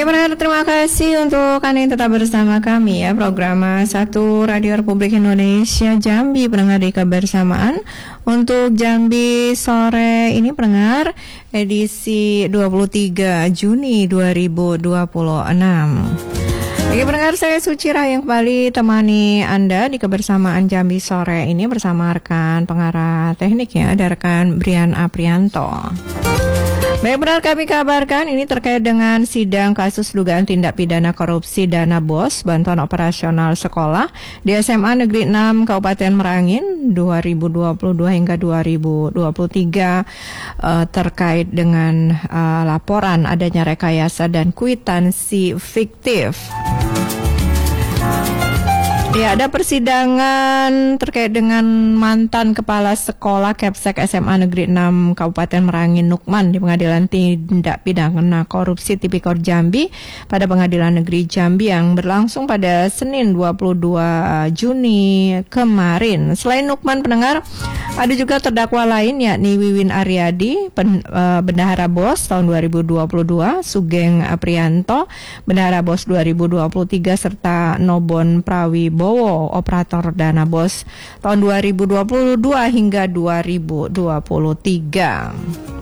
Pendengar, terima kasih untuk Anda yang tetap bersama kami ya. Program 1 Radio Republik Indonesia Jambi, pendengar di kebersamaan untuk Jambi sore ini, pendengar, edisi 23 Juni 2026. Bagi pendengar, saya Suci yang kembali temani Anda di kebersamaan Jambi sore ini bersama rekan pengarah teknik ya, ada rekan Brian Aprianto. Baik, benar kami kabarkan ini terkait dengan sidang kasus dugaan tindak pidana korupsi dana BOS bantuan operasional sekolah di SMA Negeri 6 Kabupaten Merangin 2022 hingga 2023 terkait dengan laporan adanya rekayasa dan kwitansi fiktif. Ya, ada persidangan terkait dengan mantan kepala sekolah Kepsek SMA Negeri 6 Kabupaten Merangin Nukman di Pengadilan Tindak Pidana Korupsi Tipikor Jambi pada Pengadilan Negeri Jambi yang berlangsung pada Senin 22 Juni kemarin. Selain Nukman, pendengar, ada juga terdakwa lain yakni Wiwin Aryadi, Bendahara BOS tahun 2022, Sugeng Aprianto, Bendahara BOS 2023, serta Nobon Prawibowo, operator dana BOS tahun 2022 hingga 2023.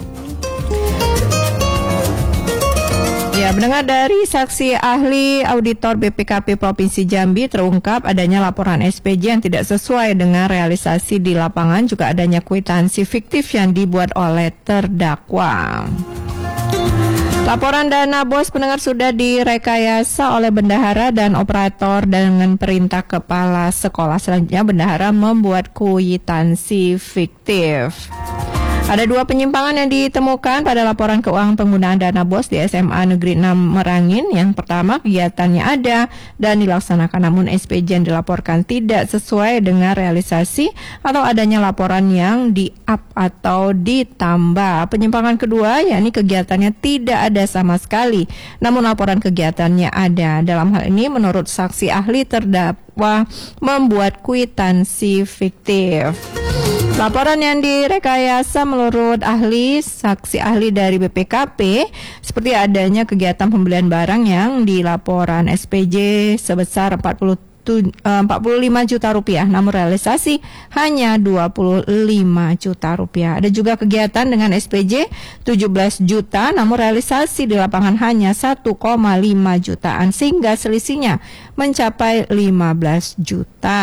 Ya, mendengar dari saksi ahli auditor BPKP Provinsi Jambi terungkap adanya laporan SPJ yang tidak sesuai dengan realisasi di lapangan, juga adanya kwitansi fiktif yang dibuat oleh terdakwa. Laporan dana BOS, pendengar, sudah direkayasa oleh bendahara dan operator dengan perintah kepala sekolah. Selanjutnya bendahara membuat kwitansi fiktif. Ada 2 penyimpangan yang ditemukan pada laporan keuangan penggunaan dana BOS di SMA Negeri 6 Merangin. Yang pertama, kegiatannya ada dan dilaksanakan, namun SPJ yang dilaporkan tidak sesuai dengan realisasi atau adanya laporan yang di-up atau ditambah. Penyimpangan kedua, yakni kegiatannya tidak ada sama sekali, namun laporan kegiatannya ada. Dalam hal ini, menurut saksi ahli, terdakwa membuat kwitansi fiktif. Laporan yang direkayasa menurut saksi ahli dari BPKP seperti adanya kegiatan pembelian barang yang di laporan SPJ sebesar 45 juta rupiah, namun realisasi hanya 25 juta rupiah. Ada juga kegiatan dengan SPJ 17 juta, namun realisasi di lapangan hanya 1,5 jutaan, sehingga selisihnya mencapai 15 juta.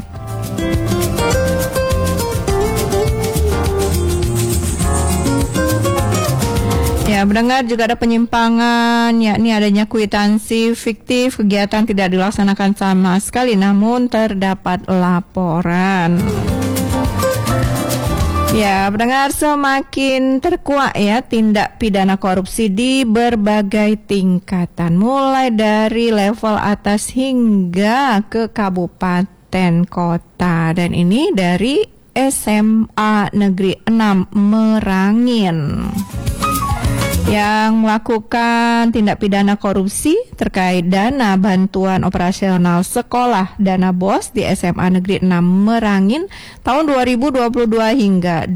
Ya, mendengar juga ada penyimpangan, yakni adanya kwitansi fiktif, kegiatan tidak dilaksanakan sama sekali, namun terdapat laporan. Ya, mendengar, semakin terkuak ya tindak pidana korupsi di berbagai tingkatan, mulai dari level atas hingga ke kabupaten kota, dan ini dari SMA Negeri 6 Merangin yang melakukan tindak pidana korupsi terkait dana bantuan operasional sekolah dana BOS di SMA Negeri 6 Merangin tahun 2022 hingga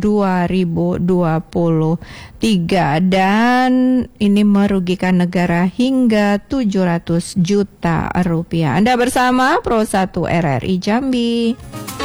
2023, dan ini merugikan negara hingga 700 juta rupiah. Anda bersama Pro 1 RRI Jambi.